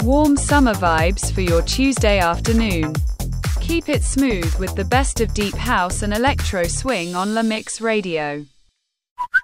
Warm summer vibes for your Tuesday afternoon. Keep it smooth with the best of deep house and electro swing on La Mix Radio.